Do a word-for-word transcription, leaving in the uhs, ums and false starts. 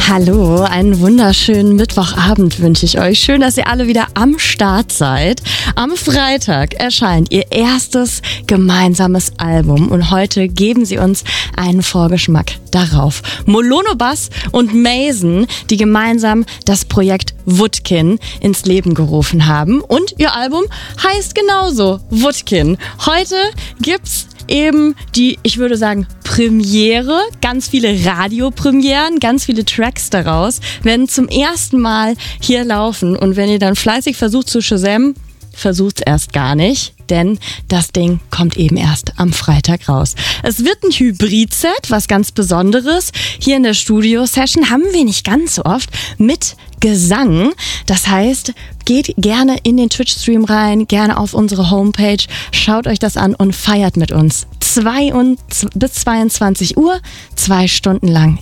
Hallo, einen wunderschönen Mittwochabend wünsche ich euch. Schön, dass ihr alle wieder am Start seid. Am Freitag erscheint ihr erstes gemeinsames Album und heute geben sie uns einen Vorgeschmack darauf. Molono Bass und Mason, die gemeinsam das Projekt Woodkin ins Leben gerufen haben. Und ihr Album heißt genauso, Woodkin. Heute gibt's eben die, ich würde sagen, Premiere, ganz viele Radiopremieren, ganz viele Tracks daraus werden zum ersten Mal hier laufen. Und wenn ihr dann fleißig versucht zu shazammen, versucht's erst gar nicht, denn das Ding kommt eben erst am Freitag raus. Es wird ein Hybrid-Set, was ganz Besonderes. Hier in der Studio-Session haben wir nicht ganz so oft mit Gesang. Das heißt, geht gerne in den Twitch-Stream rein, gerne auf unsere Homepage, schaut euch das an und feiert mit uns. Zwei und, bis zweiundzwanzig Uhr, zwei Stunden lang